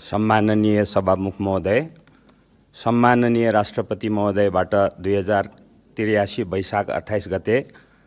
सम्माननीय सभामुख महोदय, सम्माननीय राष्ट्रपति महोदयबाट 2083 वैशाख 28 गते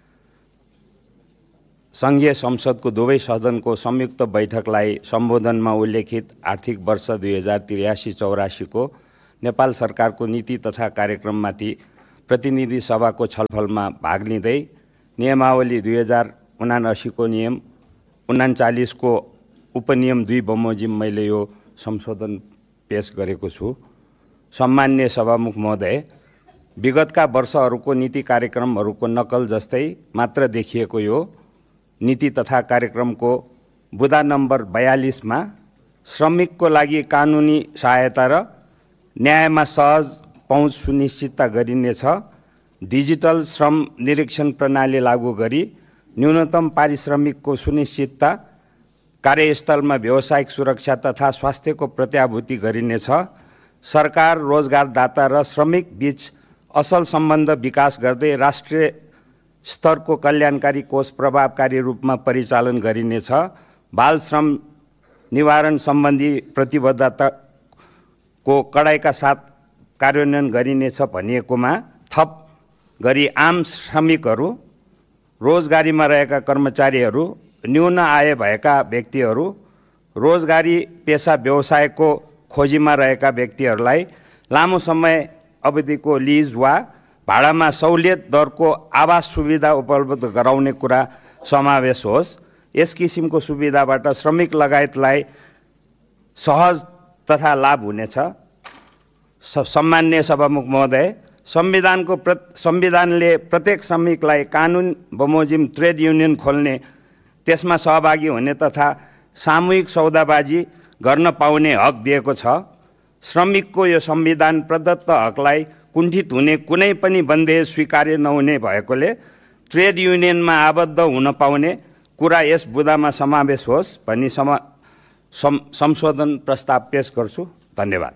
संघीय संसदको दुवै सदनको संयुक्त बैठकलाई सम्बोधनमा उल्लेखित आर्थिक वर्ष 2083-84 को नेपाल सरकारको नीति तथा कार्यक्रममाथि प्रतिनिधि सभाको छलफलमा भाग लिँदै नियमावली 2079 को नियम 39 को उपनियम 2 बमोजिम मैले यो संशोधन पेश गरेको छु। सम्मान्य सभामुख महोदय, विगतका वर्षहरूको नीति कार्यक्रमहरूको नकल जस्तै मात्र देखिएको यो नीति तथा कार्यक्रमको बुँदा नम्बर 42 मा श्रमिकको लागि कानुनी सहायता र न्यायमा सहज पहुँच सुनिश्चितता गरिनेछ, डिजिटल श्रम निरीक्षण प्रणाली लागू गरी न्यूनतम पारिश्रमिकको सुनिश्चितता, कार्यस्थलमा व्यावसायिक सुरक्षा तथा स्वास्थ्यको प्रत्याभूति गरिनेछ, सरकार, रोजगारदाता र श्रमिक बीच असल सम्बन्ध विकास गर्दै राष्ट्रिय स्तरको कल्याणकारी कोष प्रभावकारी रूपमा परिचालन गरिनेछ, बाल श्रम निवारण सम्बन्धी प्रतिबद्धताको कडाइका साथ कार्यान्वयन गरिनेछ भनिएकोमा थप गरी आम श्रमिकहरू, रोजगारीमा रहेका कर्मचारीहरू, न्यून आय भएका व्यक्तिहरू, रोजगारी पेशा व्यवसायको खोजीमा रहेका व्यक्तिहरूलाई लामो समय अवधिको लिज वा भाडामा सहुलियत दरको आवास सुविधा उपलब्ध गराउने कुरा समावेश होस्। यस किसिमको सुविधाबाट श्रमिक लगायतलाई सहज तथा लाभ हुनेछ। सम्मान्य सभामुख महोदय, संविधानले प्रत्येक श्रमिकलाई कानुन बमोजिम ट्रेड युनियन खोल्ने, त्यसमा सहभागी हुने तथा सामूहिक सौदाबाजी गर्न पाउने हक दिएको छ। श्रमिकको यो संविधान प्रदत्त हकलाई कुण्ठित हुने कुनै पनि बन्देज स्वीकार्य नहुने भएकोले ट्रेड युनियनमा आबद्ध हुन पाउने कुरा यस बुँदामा समावेश होस् भनी संशोधन प्रस्ताव पेश गर्छु। धन्यवाद।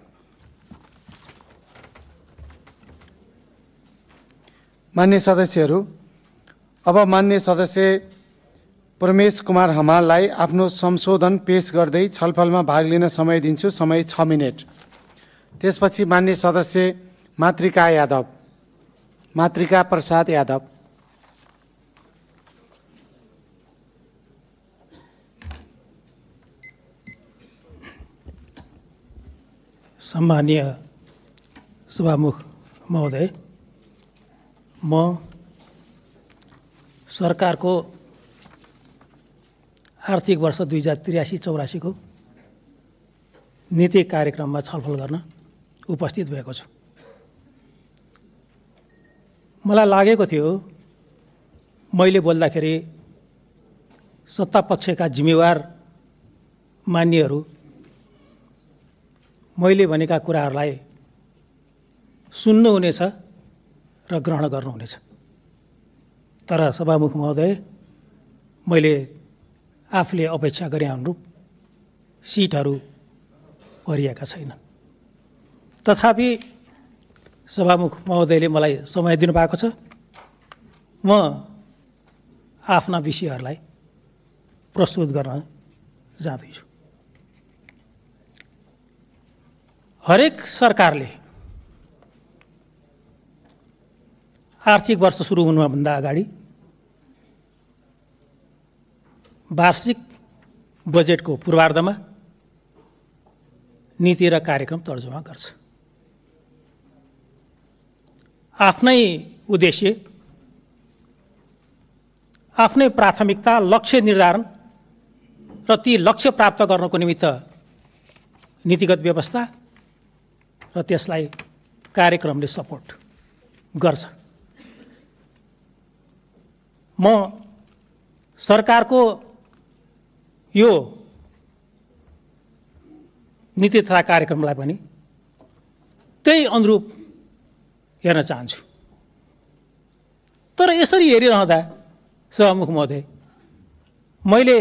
मान्य सदस्यहरू, अब मान्य सदस्य परमेश कुमार हमाललाई आफ्नो संशोधन पेश गर्दै छलफलमा भाग लिन समय दिन्छु। समय 6 मिनेट। त्यसपछि मान्य सदस्य मातृका प्रसाद यादव। सम्मानीय सभामुख महोदय, म सरकारको आर्थिक वर्ष 2083-84 को नीति कार्यक्रममा छलफल गर्न उपस्थित भएको छु। मलाई लागेको थियो मैले बोल्दाखेरि सत्तापक्षका जिम्मेवार मान्यहरू मैले भनेका कुराहरूलाई सुन्नुहुनेछ र ग्रहण गर्नुहुनेछ। तर सभामुख महोदय, मैले आफूले अपेक्षा गरे अनुरूप सिटहरू भरिएका छैनन्। तथापि सभामुख महोदयले मलाई समय दिनुभएको छ। म आफ्ना विषयहरूलाई प्रस्तुत गर्न जाँदैछु। हरेक सरकारले आर्थिक वर्ष सुरु हुनुभन्दा अगाडि वार्षिक बजेटको पूर्वार्धमा नीति र कार्यक्रम तर्जुमा गर्छ। आफ्नै उद्देश्य, आफ्नै प्राथमिकता, लक्ष्य निर्धारण र ती लक्ष्य प्राप्त गर्नको निमित्त नीतिगत व्यवस्था र त्यसलाई कार्यक्रमले सपोर्ट गर्छ। म सरकारको यो नीति तथा कार्यक्रमलाई पनि त्यही अनुरूप हेर्न चाहन्छु। तर यसरी हेरिरहँदा सभामुख महोदय, मैले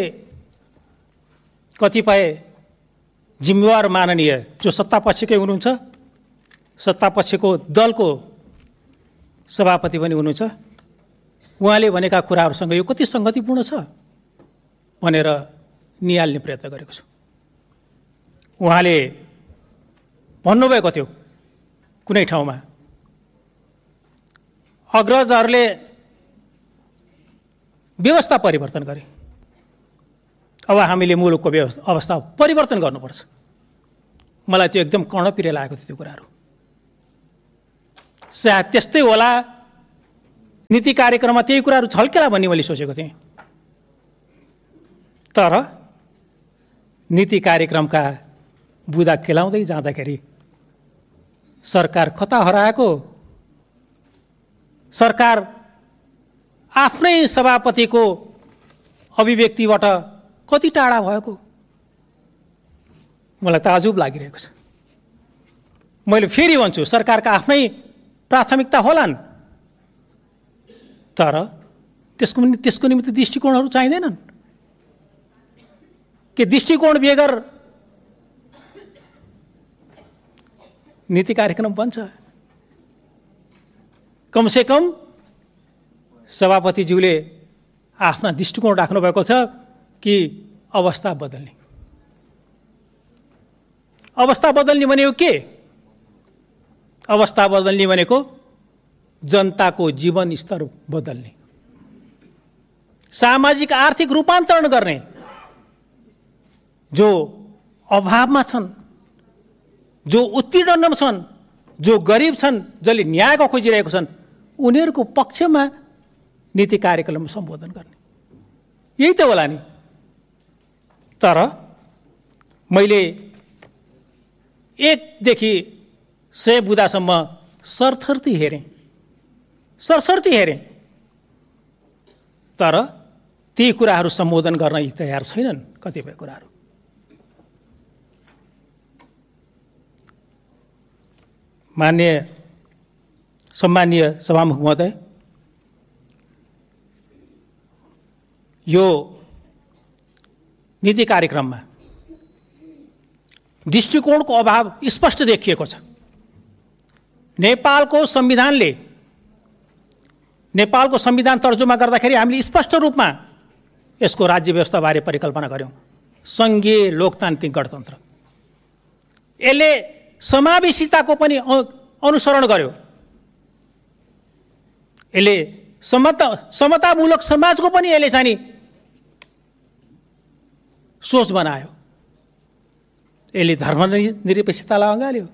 कतिपय जिम्मेवार माननीय जो सत्तापक्षकै हुनुहुन्छ, सत्तापक्षको दलको सभापति पनि हुनुहुन्छ, उहाँले भनेका कुराहरूसँग यो कति सङ्गतिपूर्ण छ भनेर निहाल्ने प्रयत्न गरेको छु। उहाँले भन्नुभएको थियो कुनै ठाउँमा, अग्रजहरूले व्यवस्था परिवर्तन गरे, अब हामीले मुलुकको अवस्था परिवर्तन गर्नुपर्छ। मलाई त्यो एकदम कर्णप्रिय लागेको थियो त्यो कुराहरू। सायद त्यस्तै होला, नीति कार्यक्रममा त्यही कुराहरू झल्केला भन्ने मैले सोचेको थिएँ। तर नीति कार्यक्रमका बुँदा खेलाउँदै जाँदाखेरि सरकार कता हराएको, सरकार आफ्नै सभापतिको अभिव्यक्तिबाट कति टाढा भएको मलाई ताजुब लागिरहेको छ। मैले फेरि भन्छु, सरकारका आफ्नै प्राथमिकता होलान्, तर त्यसको निमित्त दृष्टिकोणहरू चाहिँदैनन् कि दृष्टिकोण बेगर नीति कार्यक्रम बन्छ। कमसेकम सभापतिज्यूले आफ्ना दृष्टिकोण राख्नु भएको छ कि अवस्था बदल्ने। अवस्था बदल्ने भनेको के? अवस्था बदल्ने भनेको जनताको जीवन स्तर बदल्ने, सामाजिक आर्थिक रूपान्तरण गर्ने। जो अभावमा छन्, जो उत्पीडनमा छन्, जो गरिब छन्, जसले न्यायको खोजिरहेको छन्, उनीहरूको पक्षमा नीति कार्यक्रम सम्बोधन गर्ने, यही त होला नि। तर मैले 1 देखि 100 बुँदासम्म सरसर्ती हेरेँ, तर ती कुराहरू सम्बोधन गर्न तयार छैनन्। कतिपय कुराहरू सम्माननीय सभामुख महोदय, यो नीति कार्यक्रममा दृष्टिकोणको अभाव स्पष्ट देखिएको छ। नेपालको संविधान तर्जुमा गर्दाखेरि हामीले स्पष्ट रूपमा यसको राज्य व्यवस्थाबारे परिकल्पना गर्यौं, संघीय लोकतान्त्रिक गणतन्त्र। यसले समावेशिताको पनि अनुसरण गर्यो, यसले समतामूलक समाजको पनि यसले चाहिँ सोच बनायो, यसले धर्मनिरपेक्षतालाई अँगाल्यो।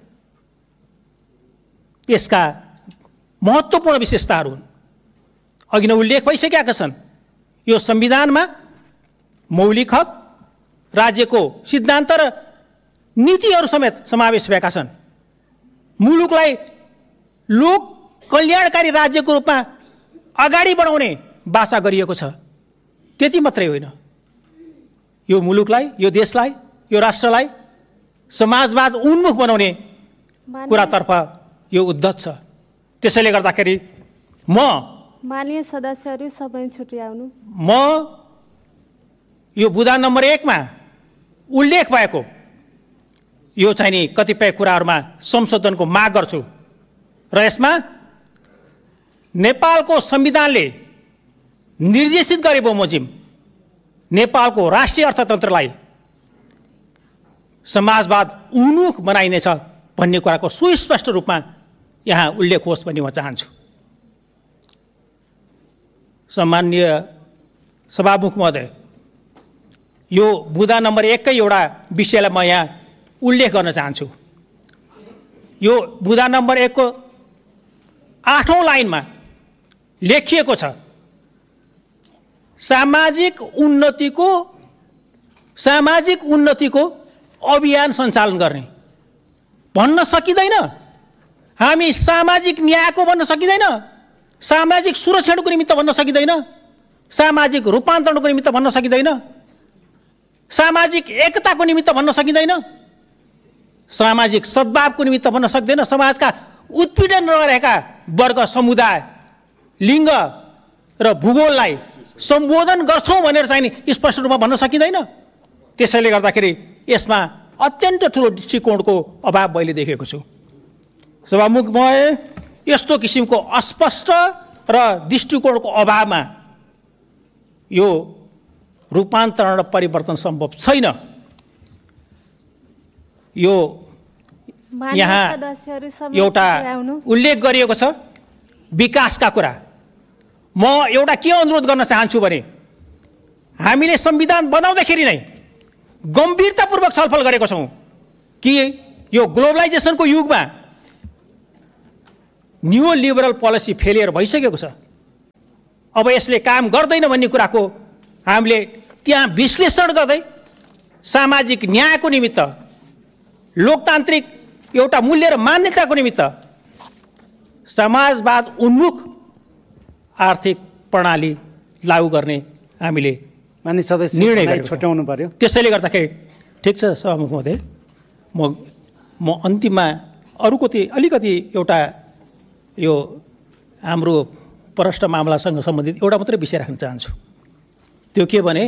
यसका महत्त्वपूर्ण विशेषताहरू हुन्, अघि नै उल्लेख भइसकेका छन्। यो संविधानमा मौलिक हक, राज्यको सिद्धान्त र नीतिहरू समेत समावेश भएका छन्। मुलुकलाई लोक कल्याणकारी राज्यको रूपमा अगाडि बढाउने बाचा गरिएको छ। त्यति मात्रै होइन, यो मुलुकलाई, यो देशलाई, यो राष्ट्रलाई समाजवाद उन्मुख बनाउने कुरातर्फ यो उद्धत छ। त्यसैले गर्दाखेरि माननीय सदस्यहरू सबै छुट्याउनु। म यो बुँदा नम्बर 1 मा उल्लेख भएको यो चाहिँ नि कतिपय कुराहरूमा संशोधनको माग गर्छु र यसमा नेपालको संविधानले निर्देशित गरे बमोजिम नेपालको राष्ट्रिय अर्थतन्त्रलाई समाजवाद उन्मुख बनाइनेछ भन्ने कुराको सुस्पष्ट रूपमा यहाँ उल्लेख होस् भन्ने म चाहन्छु। सम्माननीय सभामुख महोदय, यो बुँदा नम्बर 1 कै एउटा विषयलाई म यहाँ उल्लेख गर्न चाहन्छु। यो बुँदा नम्बर 1 को 8औं लाइनमा लेखिएको छ, सामाजिक उन्नतिको अभियान सञ्चालन गर्ने। भन्न सकिँदैन, हामी सामाजिक न्यायको भन्न सकिँदैन, सामाजिक सुरक्षाको निमित्त भन्न सकिँदैन, सामाजिक रूपान्तरणको निमित्त भन्न सकिँदैन, सामाजिक एकताको निमित्त भन्न सकिँदैन, सामाजिक सद्भावको निमित्त भन्न सक्दैन, समाजका उत्पीडन रहेका वर्ग, समुदाय, लिङ्ग र भूगोललाई सम्बोधन गर्छौँ भनेर चाहिँ स्पष्ट रूपमा भन्न सकिँदैन। त्यसैले गर्दाखेरि यसमा अत्यन्त ठुलो दृष्टिकोणको अभाव मैले देखेको छु। सभामुख महोदय, यस्तो किसिमको अस्पष्ट र दृष्टिकोणको अभावमा यो रूपान्तरण र परिवर्तन सम्भव छैन। यो मान्य यहाँ सदस्यहरू सबै एउटा छुट्याइ आउनु। उल्लेख गरिएको छ विकासका कुरा। म एउटा के अनुरोध गर्न चाहन्छु भने हामीले संविधान बनाउँदाखेरि नै गम्भीरतापूर्वक छलफल गरेको छौँ कि यो ग्लोबलाइजेसनको युगमा न्यू लिबरल पोलिसी फेलियर भइसकेको छ, अब यसले काम गर्दैन भन्ने कुराको हामीले त्यहाँ विश्लेषण गर्दै सामाजिक न्यायको निमित्त, लोकतान्त्रिक एउटा मूल्य र मान्यताको निमित्त समाजवाद उन्मुख आर्थिक प्रणाली लागू गर्ने हामीले मान्य सदस्य निर्णय गरेको छ। छुट्याउनु पर्यो। त्यसैले गर्दाखेरि ठिक छ सभामुख महोदय, म अन्तिममा अरूकति अलिकति एउटा यो हाम्रो परराष्ट्र मामलासँग सम्बन्धित एउटा मात्रै विषय राख्न चाहन्छु। त्यो के भने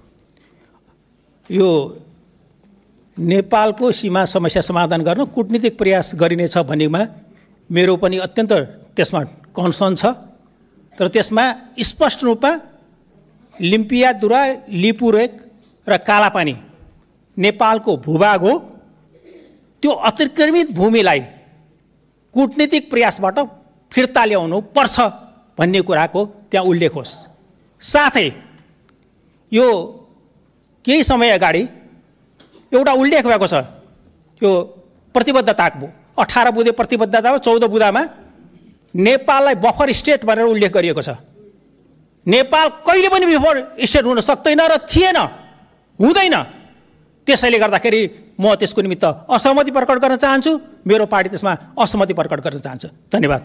यो नेपालको सीमा समस्या समाधान गर्न कूटनीतिक प्रयास गरिनेछ भन्नेमा मेरो पनि अत्यन्त त्यसमा कन्सर्न छ। तर त्यसमा स्पष्ट रूपमा लिम्पियादुरा, लिपुरेक र कालापानी नेपालको भूभाग हो। त्यो अतिक्रमित भूमिलाई कूटनीतिक प्रयासबाट फिर्ता ल्याउनु पर्छ भन्ने कुराको त्यहाँ उल्लेख होस्। साथै यो केही समय अगाडि एउटा उल्लेख भएको छ, यो प्रतिबद्धताको 18 बुँदे प्रतिबद्धता, 14 बुँदामा नेपाललाई बफर स्टेट भनेर उल्लेख गरिएको छ। नेपाल कहिले पनि बफर स्टेट हुन सक्दैन र थिएन, हुँदैन। त्यसैले गर्दाखेरि म त्यसको निमित्त असहमति प्रकट गर्न चाहन्छु, मेरो पार्टी त्यसमा असहमति प्रकट गर्न चाहन्छ। धन्यवाद।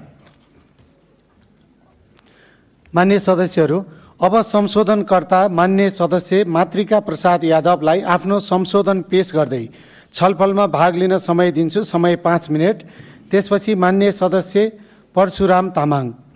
मान्य सदस्यहरू, अब संशोधनकर्ता मान्य सदस्य मातृका प्रसाद यादवलाई आफ्नो संशोधन पेश गर्दै छलफलमा भाग लिन समय दिन्छु, समय 5 मिनट। त्यसपछि मान्य सदस्य परशुराम तामाङ।